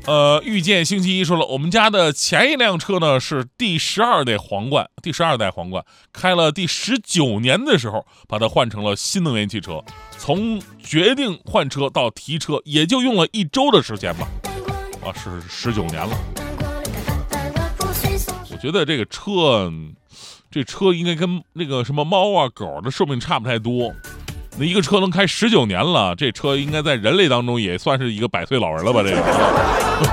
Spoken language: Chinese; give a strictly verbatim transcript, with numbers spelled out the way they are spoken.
呃，遇见星期一说了，我们家的前一辆车呢是第十二代皇冠，第十二代皇冠开了第十九年的时候，把它换成了新能源汽车。从决定换车到提车，也就用了一周的时间吧，啊，是十九年了。我觉得这个车，这车应该跟那个什么猫啊狗的寿命差不太多。那一个车能开十九年了，这车应该在人类当中也算是一个百岁老人了吧？这个。